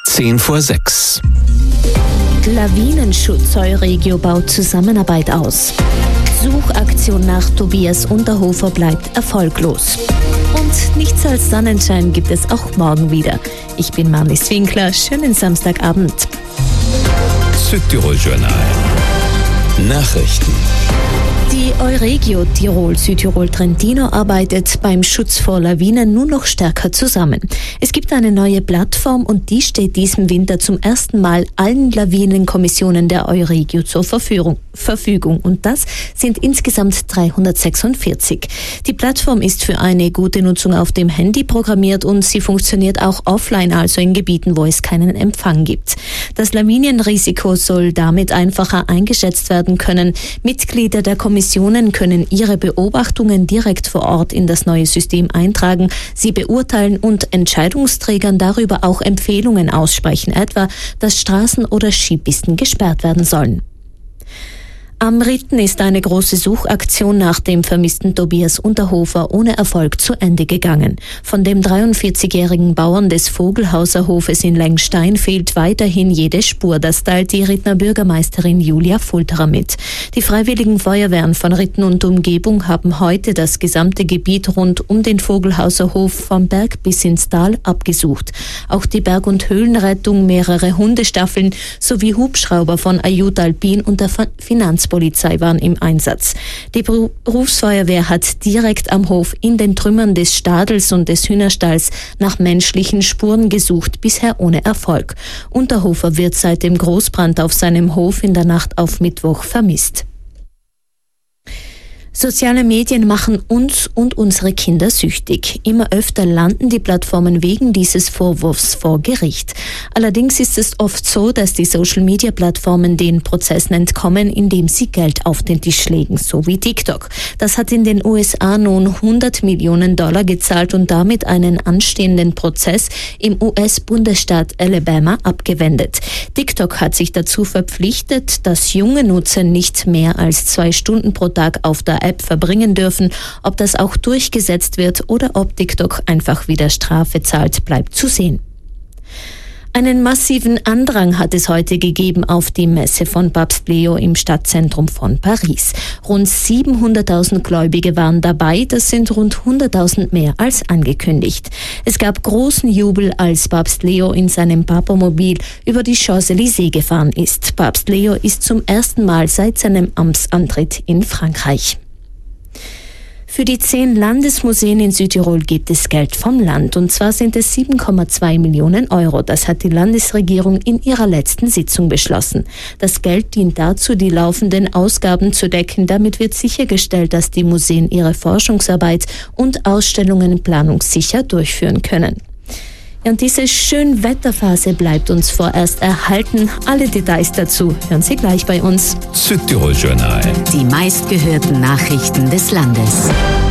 5:10. Lawinenschutz Euregio baut Zusammenarbeit aus. Suchaktion nach Tobias Unterhofer bleibt erfolglos. Und nichts als Sonnenschein gibt es auch morgen wieder. Ich bin Marlies Winkler, schönen Samstagabend. Südtirol Journal. Nachrichten. Die Euregio Tirol Trentino arbeitet beim Schutz vor Lawinen nur noch stärker zusammen. Es gibt eine neue Plattform und die steht diesem Winter zum ersten Mal allen Lawinenkommissionen der Euregio zur Verfügung. Und das sind insgesamt 346. Die Plattform ist für eine gute Nutzung auf dem Handy programmiert und sie funktioniert auch offline, also in Gebieten, wo es keinen Empfang gibt. Das Lawinenrisiko soll damit einfacher eingeschätzt werden können. Mitglieder der Kommissionen können ihre Beobachtungen direkt vor Ort in das neue System eintragen, sie beurteilen und Entscheidungsträgern darüber auch Empfehlungen aussprechen, etwa, dass Straßen oder Skipisten gesperrt werden sollen. Am Ritten ist eine große Suchaktion nach dem vermissten Tobias Unterhofer ohne Erfolg zu Ende gegangen. Von dem 43-jährigen Bauern des Vogelhauser Hofes in Lengstein fehlt weiterhin jede Spur. Das teilt die Rittner Bürgermeisterin Julia Fulterer mit. Die Freiwilligen Feuerwehren von Ritten und Umgebung haben heute das gesamte Gebiet rund um den Vogelhauser Hof vom Berg bis ins Tal abgesucht. Auch die Berg- und Höhlenrettung, mehrere Hundestaffeln sowie Hubschrauber von Ayut Alpin und der Finanzpolizei waren im Einsatz. Die Berufsfeuerwehr hat direkt am Hof in den Trümmern des Stadels und des Hühnerstalls nach menschlichen Spuren gesucht, bisher ohne Erfolg. Unterhofer wird seit dem Großbrand auf seinem Hof in der Nacht auf Mittwoch vermisst. Soziale Medien machen uns und unsere Kinder süchtig. Immer öfter landen die Plattformen wegen dieses Vorwurfs vor Gericht. Allerdings ist es oft so, dass die Social-Media-Plattformen den Prozessen entkommen, indem sie Geld auf den Tisch legen, so wie TikTok. Das hat in den USA nun $100 Millionen gezahlt und damit einen anstehenden Prozess im US-Bundesstaat Alabama abgewendet. TikTok hat sich dazu verpflichtet, dass junge Nutzer nicht mehr als 2 Stunden pro Tag auf der App verbringen dürfen. Ob das auch durchgesetzt wird oder ob TikTok einfach wieder Strafe zahlt, bleibt zu sehen. Einen massiven Andrang hat es heute gegeben auf die Messe von Papst Leo im Stadtzentrum von Paris. Rund 700.000 Gläubige waren dabei, das sind rund 100.000 mehr als angekündigt. Es gab großen Jubel, als Papst Leo in seinem Papamobil über die Champs-Élysées gefahren ist. Papst Leo ist zum ersten Mal seit seinem Amtsantritt in Frankreich. Für die 10 Landesmuseen in Südtirol gibt es Geld vom Land, und zwar sind es 7,2 Millionen Euro. Das hat die Landesregierung in ihrer letzten Sitzung beschlossen. Das Geld dient dazu, die laufenden Ausgaben zu decken. Damit wird sichergestellt, dass die Museen ihre Forschungsarbeit und Ausstellungen planungssicher durchführen können. Und diese Schönwetterphase bleibt uns vorerst erhalten. Alle Details dazu hören Sie gleich bei uns. Südtirol Journal. Die meistgehörten Nachrichten des Landes.